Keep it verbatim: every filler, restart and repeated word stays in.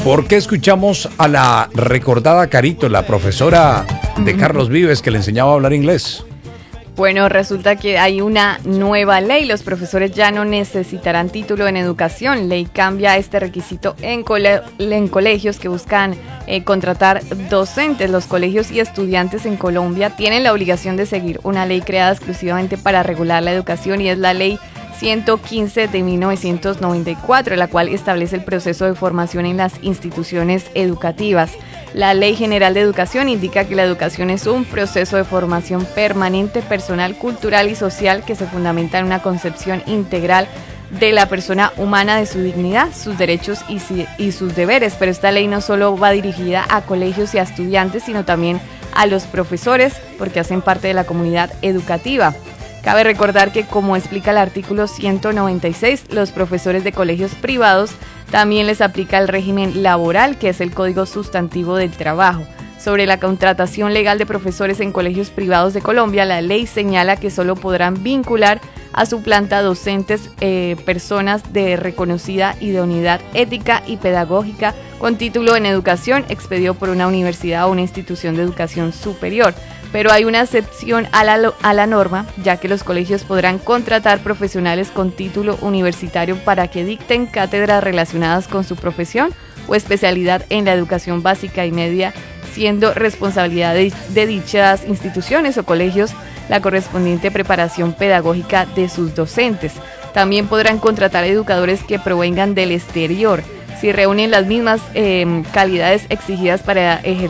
¿Por qué escuchamos a la recordada Carito, la profesora de Carlos Vives, que le enseñaba a hablar inglés? Bueno, resulta que hay una nueva ley. Los profesores ya no necesitarán título en educación. Ley cambia este requisito en, cole en colegios que buscan eh, contratar docentes. Los colegios y estudiantes en Colombia tienen la obligación de seguir una ley creada exclusivamente para regular la educación, y es la ley ciento quince de mil novecientos noventa y cuatro, la cual establece el proceso de formación en las instituciones educativas. La Ley General de Educación indica que la educación es un proceso de formación permanente, personal, cultural y social que se fundamenta en una concepción integral de la persona humana, de su dignidad, sus derechos y, si, y sus deberes. Pero esta ley no solo va dirigida a colegios y a estudiantes, sino también a los profesores, porque hacen parte de la comunidad educativa. Cabe recordar que, como explica el artículo ciento noventa y seis, los profesores de colegios privados también les aplica el régimen laboral, que es el Código Sustantivo del Trabajo. Sobre la contratación legal de profesores en colegios privados de Colombia, la ley señala que solo podrán vincular a su planta docentes eh, personas de reconocida idoneidad ética y pedagógica con título en educación expedido por una universidad o una institución de educación superior. Pero hay una excepción a la, a la norma, ya que los colegios podrán contratar profesionales con título universitario para que dicten cátedras relacionadas con su profesión o especialidad en la educación básica y media, siendo responsabilidad de, de dichas instituciones o colegios la correspondiente preparación pedagógica de sus docentes. También podrán contratar educadores que provengan del exterior, si reúnen las mismas eh, calidades exigidas para ejercer